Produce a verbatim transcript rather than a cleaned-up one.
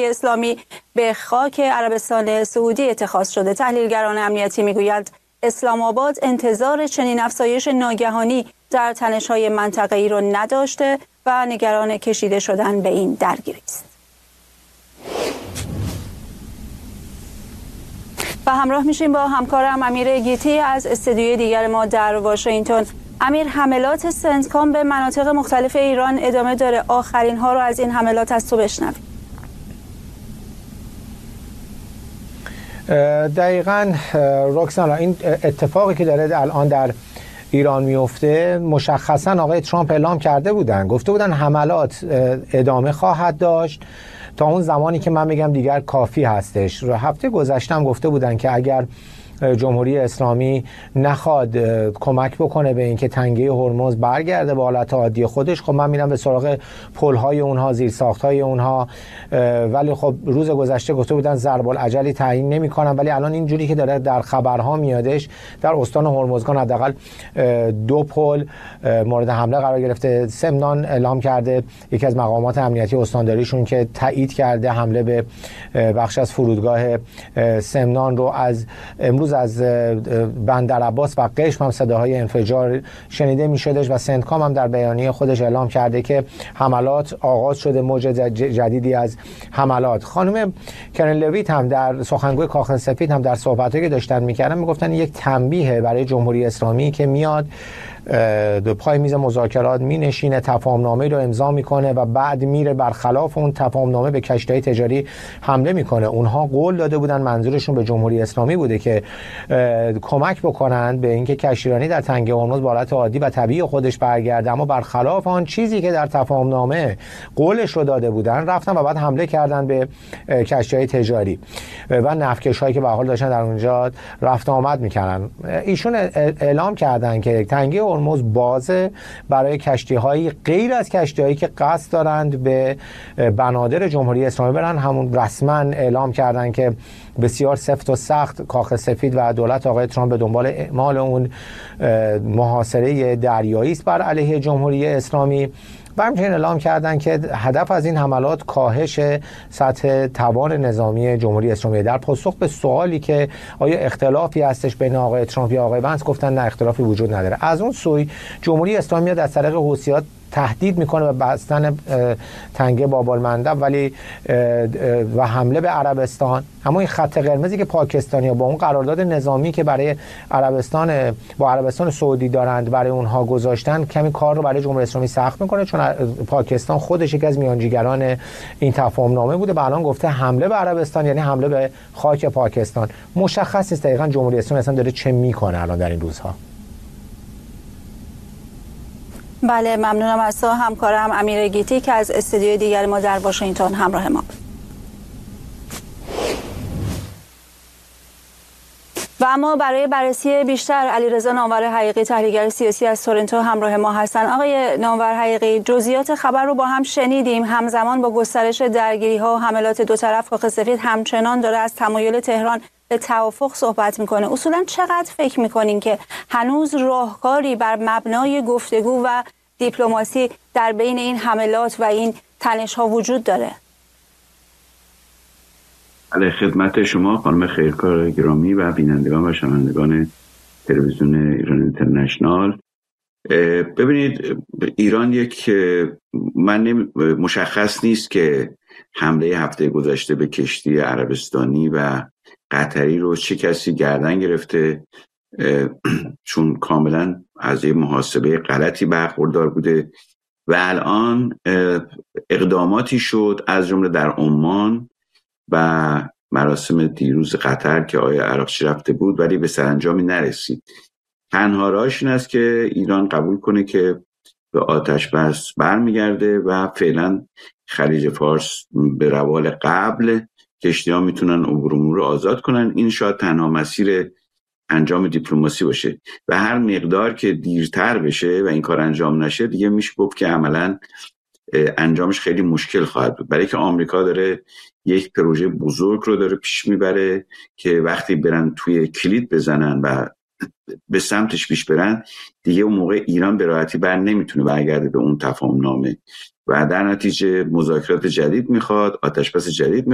جمهوری اسلامی به خاک عربستان سعودی اتخاذ شده. تحلیلگران امنیتی میگویند اسلام آباد انتظار چنین افزایش ناگهانی در تنش‌های منطقه‌ای را نداشته و نگران کشیده شدن به این درگیری است. و همراه میشیم با همکارم امیر گیتی از استودیوی دیگر ما در واشنگتن. امیر، حملات سنتکام به مناطق مختلف ایران ادامه داره. آخرین ها رو از این حملات از تو بشنویم. دقیقاً رکسانا، این اتفاقی که داره الان در ایران میفته مشخصاً آقای ترامپ اعلام کرده بودن، گفته بودن حملات ادامه خواهد داشت تا اون زمانی که من میگم دیگر کافی هستش. هفته گذشتم گفته بودن که اگر جمهوری اسلامی نخواد کمک بکنه به اینکه تنگه هرمز برگرده به حالت عادی خودش، خب من میرم به سراغ پل‌های اونها، زیرساخت‌های اونها. ولی خب روز گذشته گفته بودن ضرب العجلی تعیین نمی‌کنن، ولی الان اینجوری که داره در خبرها میادش در استان هرمزگان حداقل دو پل مورد حمله قرار گرفته. سمنان اعلام کرده، یکی از مقامات امنیتی استانداریشون که تایید کرده حمله به بخش از فرودگاه سمنان رو. از امروز از بندر عباس و قشم هم صداهای انفجار شنیده می شدش و سنتکام هم در بیانیه خودش اعلام کرده که حملات آغاز شده، موج جدیدی از حملات. خانم کرن لویت هم در سخنگوی کاخ سفید هم در صحبتایی که داشتن میکردن میگفتن یک تنبیه برای جمهوری اسلامی که میاد دو پای میز مذاکرات می نشینه، تفاهمنامه رو امضا میکنه و بعد میره برخلاف اون تفاهمنامه به کشتی‌های تجاری حمله میکنه. اونها قول داده بودن، منظورشون به جمهوری اسلامی بوده که کمک بکنن به اینکه کشتیرانی در تنگه هرمز به حالت عادی و طبیعی خودش برگرده، اما برخلاف آن چیزی که در تفاهمنامه قولش رو داده بودن رفتن و بعد حمله کردن به کشتی‌های تجاری و نفتکش‌هایی که به حال داشتن در اونجا رفت آمد میکردن. ایشون اعلام کردن که تنگه هرمز بازه برای کشتی‌های غیر از کشتی‌هایی که قصد دارند به بنادر جمهوری اسلامی برن. همون رسما اعلام کردن که بسیار سفت و سخت کاخ سفید و دولت آقای ترامپ به دنبال اعمال اون محاصره دریایی است بر علیه جمهوری اسلامی و همچنین اعلام کردن که هدف از این حملات کاهش سطح توان نظامی جمهوری اسلامی. در پاسخ به سوالی که آیا اختلافی هستش بین آقای ترامپ و آقای ونس، گفتن نه، اختلافی وجود نداره. از اون سوی جمهوری اسلامی از طریق حوثیات تهدید میکنه به بستن تنگه بابالمندب ولی و حمله به عربستان. اما این خط قرمزی که پاکستانی‌ها با اون قرارداد نظامی که برای عربستان با عربستان سعودی دارند برای اونها گذاشتن، کمی کار رو برای جمهوری اسلامی سخت میکنه، چون پاکستان خودش یکی از میانجیگران این تفاهمنامه بوده. به الان گفته حمله به عربستان یعنی حمله به خاک پاکستان. مشخص نیست دقیقاً جمهوری اسلامی اصلا داره چه میکنه الان در این روزها. بله، ممنونم از تو همکارم امیر گیتی که از استودیوی دیگر ما در واشنگتن همراه ما بود. و اما برای بررسی بیشتر علیرضا نامور حقیقی، تحلیلگر سیاسی از تورنتو همراه ما هستند. آقای نامور حقیقی، جزئیات خبر رو با هم شنیدیم. همزمان با گسترش درگیری‌ها و حملات دو طرف، کاخ سفید همچنان داره از تمایل تهران به توافق صحبت میکنه. اصولا چقدر فکر میکنین که هنوز راهکاری بر مبنای گفتگو و دیپلماسی در بین این حملات و این تنش‌ها وجود داره؟ علیه خدمت شما خانم خیرکار گرامی و بینندگان و شنوندگان تلویزیون ایران اینترنشنال. ببینید، ایران یک من مشخص نیست که حمله هفته گذشته به کشتی عربستانی و قطری رو چه کسی گردن گرفته، چون کاملا از یه محاسبه غلطی برخوردار بوده و الان اقداماتی شد از جمله در عمان و مراسم دیروز قطر که آقای عراقچی رفته بود ولی به سرانجامی نرسید. تنها راهش این است که ایران قبول کنه که به آتش بس برمیگرده و فعلا خلیج فارس به روال قبل کشتی‌ها میتونن عبور امور رو آزاد کنن. این شاید تنها مسیر انجام دیپلماسی باشه و هر مقدار که دیرتر بشه و این کار انجام نشه دیگه میشه گفت که عملاً انجامش خیلی مشکل خواهد بود، برای که آمریکا داره یک پروژه بزرگ رو داره پیش میبره که وقتی برن توی کلید بزنن و به سمتش پیش برن دیگه اون موقع ایران به راحتی بر نمیتونه برگرده به اون تفاهم نامه و در نتیجه مذاکرات جدید میخواد، آتشبس جدید میخواد.